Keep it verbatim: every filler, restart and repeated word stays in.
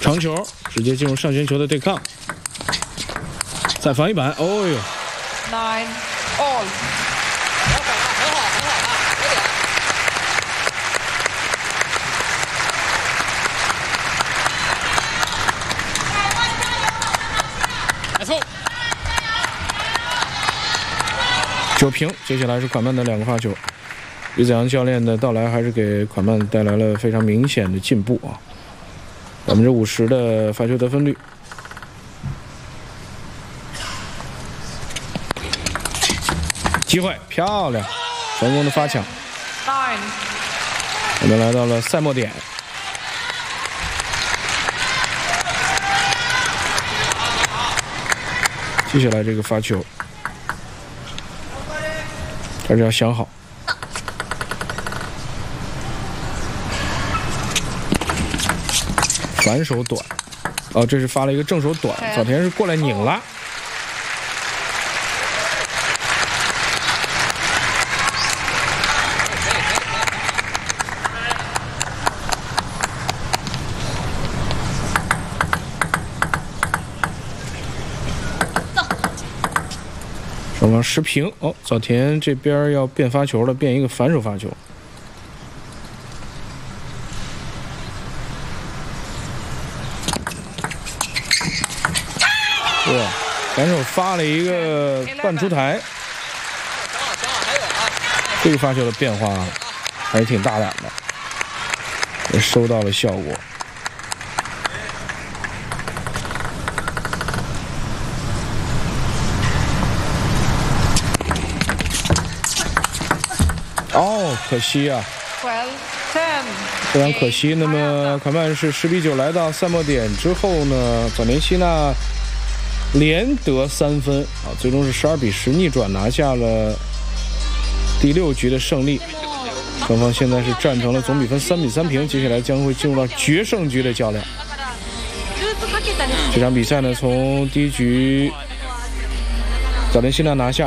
长球直接进入上旋球的对抗，再防一板，哦呦 Nine all。 很好，很好啊，有点。来冲！ 九平，接下来是款曼的两个发球。于子阳教练的到来还是给款曼带来了非常明显的进步啊，百分之五十的发球得分率。机会漂亮，成功的发抢。 Nine。 我们来到了赛末点。接下来这个发球，还是要想好。反手短，哦，这是发了一个正手短，早田是过来拧了。双方持平哦，早田这边要变发球了，变一个反手发球。哇，反手发了一个半出台，这个发球的变化还是挺大胆的，也收到了效果。哦，可惜啊， Twelve ten。 非常可惜。那么款曼是十比九来到赛末点之后呢，早田希娜连得三分啊，最终是十二比十逆转拿下了第六局的胜利。双方现在是战成了总比分三比三平，接下来将会进入到决胜局的较量。这场比赛呢，从第一局早田希娜拿下。